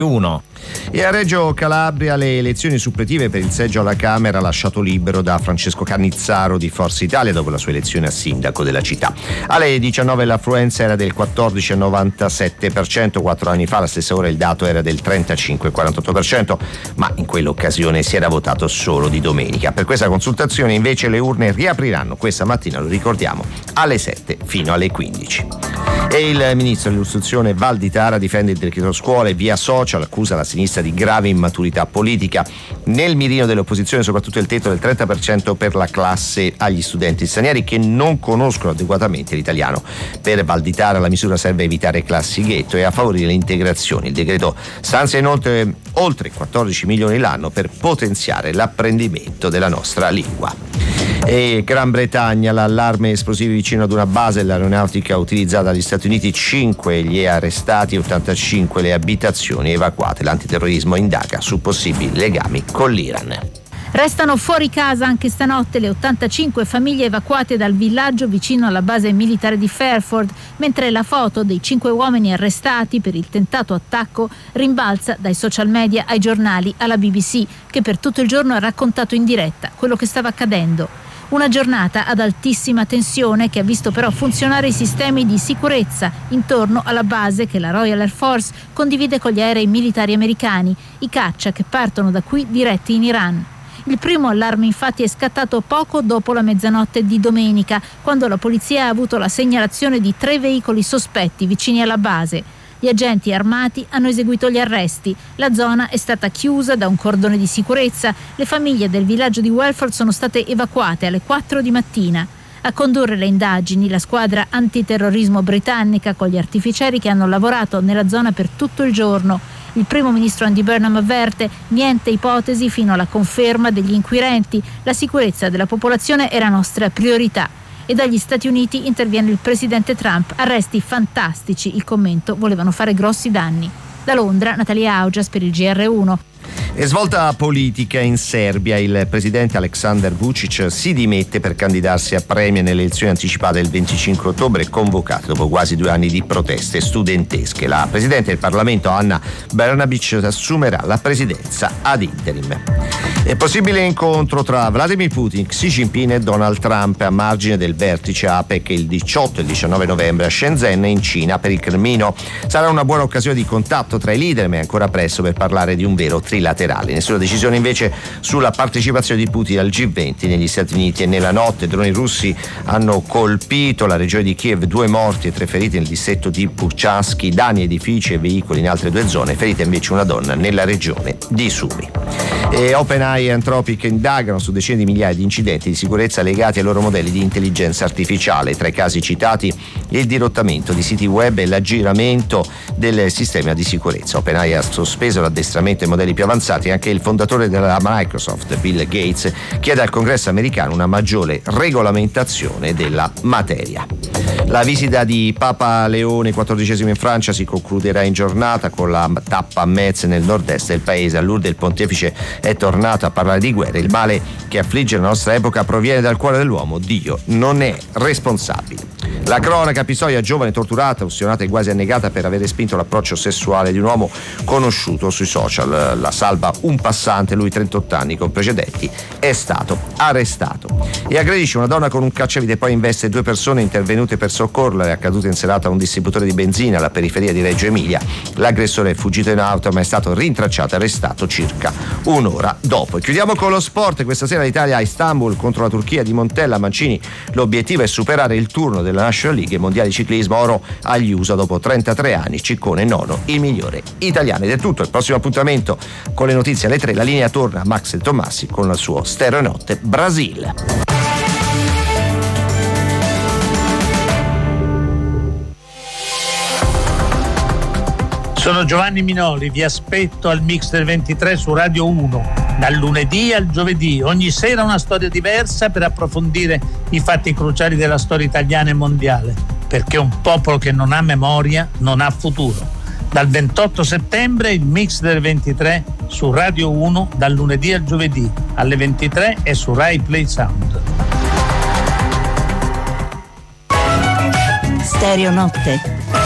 1. E a Reggio Calabria le elezioni suppletive per il seggio alla Camera lasciato libero da Francesco Cannizzaro di Forza Italia dopo la sua elezione a sindaco della città. Alle 19 l'affluenza era del 14,97%, 4 anni fa alla stessa ora il dato era del 35,48%, ma in quell'occasione si era votato solo di domenica. Per questa consultazione invece le urne riapriranno questa mattina, lo ricordiamo, alle 7 fino alle 15. E il ministro dell'istruzione Valditara difende il decreto scuole via social, accusa la sinistra di grave immaturità politica. Nel mirino dell'opposizione soprattutto il tetto del 30% per la classe agli studenti stranieri che non conoscono adeguatamente l'italiano. Per Valditara la misura serve a evitare classi ghetto e a favorire l'integrazione. Il decreto stanzia inoltre oltre 14 milioni l'anno per potenziare l'apprendimento della nostra lingua. E Gran Bretagna, l'allarme esplosivi vicino ad una base dell'aeronautica utilizzata dagli Stati Uniti, 5 gli arrestati, 85 le abitazioni evacuate. L'antiterrorismo indaga su possibili legami con l'Iran. Restano fuori casa anche stanotte le 85 famiglie evacuate dal villaggio vicino alla base militare di Fairford, mentre la foto dei 5 uomini arrestati per il tentato attacco rimbalza dai social media ai giornali, alla BBC, che per tutto il giorno ha raccontato in diretta quello che stava accadendo. Una giornata ad altissima tensione che ha visto però funzionare i sistemi di sicurezza intorno alla base che la Royal Air Force condivide con gli aerei militari americani, i caccia che partono da qui diretti in Iran. Il primo allarme infatti è scattato poco dopo la mezzanotte di domenica, quando la polizia ha avuto la segnalazione di 3 veicoli sospetti vicini alla base. Gli agenti armati hanno eseguito gli arresti. La zona è stata chiusa da un cordone di sicurezza. Le famiglie del villaggio di Welford sono state evacuate alle 4 di mattina. A condurre le indagini la squadra antiterrorismo britannica con gli artificieri che hanno lavorato nella zona per tutto il giorno. Il primo ministro Andy Burnham avverte: niente ipotesi fino alla conferma degli inquirenti. La sicurezza della popolazione è la nostra priorità. E dagli Stati Uniti interviene il presidente Trump. Arresti fantastici, il commento: volevano fare grossi danni. Da Londra, Natalia Augias per il GR1. E svolta politica in Serbia, il presidente Aleksandar Vučić si dimette per candidarsi a premio nelle elezioni anticipate del 25 ottobre, convocate dopo quasi 2 anni di proteste studentesche. La presidente del Parlamento Ana Brnabić assumerà la presidenza ad interim. È possibile incontro tra Vladimir Putin, Xi Jinping e Donald Trump a margine del vertice APEC il 18 e il 19 novembre a Shenzhen in Cina per il Cremino. Sarà una buona occasione di contatto tra i leader, ma è ancora presto per parlare di un vero trilaterale. Nessuna decisione invece sulla partecipazione di Putin al G20 negli Stati Uniti. E nella notte droni russi hanno colpito la regione di Kiev, 2 morti e 3 feriti nel distretto di Puchansky, danni edifici e veicoli in altre 2 zone, ferita invece una donna nella regione di Sumy. E OpenAI e Anthropic indagano su decine di migliaia di incidenti di sicurezza legati ai loro modelli di intelligenza artificiale. Tra i casi citati il dirottamento di siti web e l'aggiramento del sistema di sicurezza. OpenAI ha sospeso l'addestramento ai modelli più avanzati. Anche il fondatore della Microsoft, Bill Gates, chiede al Congresso americano una maggiore regolamentazione della materia. La visita di Papa Leone XIV in Francia si concluderà in giornata con la tappa a Metz nel nord-est del paese. A Lourdes il pontefice è tornato a parlare di guerra. Il male che affligge la nostra epoca proviene dal cuore dell'uomo. Dio non è responsabile. La cronaca: Pistoia, giovane torturata, ustionata e quasi annegata per aver spinto l'approccio sessuale di un uomo conosciuto sui social. La salva un passante, lui 38 anni con precedenti, è stato arrestato. E aggredisce una donna con un cacciavite, poi investe 2 persone intervenute per soccorrerla. È accaduto in serata a un distributore di benzina alla periferia di Reggio Emilia. L'aggressore è fuggito in auto ma è stato rintracciato e arrestato circa un'ora dopo. E chiudiamo con lo sport. Questa sera l'Italia a Istanbul contro la Turchia di Montella. Mancini: l'obiettivo è superare il turno della National League e mondiali di ciclismo, oro agli USA dopo 33 anni. Ciccone nono, il migliore italiano. Ed è tutto. Il prossimo appuntamento con le notizie alle 3. La linea torna a Max De Tomassi con il suo Stereo Notte Brasil. Sono Giovanni Minoli, vi aspetto al Mix del 23 su Radio 1, dal lunedì al giovedì, ogni sera una storia diversa per approfondire i fatti cruciali della storia italiana e mondiale, perché un popolo che non ha memoria non ha futuro. Dal 28 settembre il Mix del 23 su Radio 1, dal lunedì al giovedì alle 23 e su Rai Play Sound. Stereo Notte.